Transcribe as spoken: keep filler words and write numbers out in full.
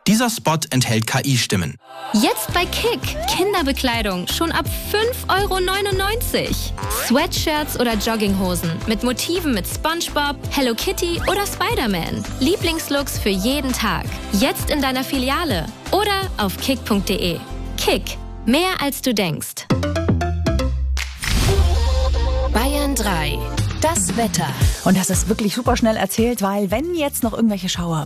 Dieser Spot enthält K I-Stimmen. Jetzt bei Kick. Kinderbekleidung schon ab fünf Euro neunundneunzig. Sweatshirts oder Jogginghosen mit Motiven mit SpongeBob, Hello Kitty oder Spider-Man. Lieblingslooks für jeden Tag. Jetzt in deiner Filiale oder auf kick punkt de. Kick. Mehr als du denkst. Bayern drei. Das Wetter. Und das ist wirklich super schnell erzählt, weil wenn jetzt noch irgendwelche Schauer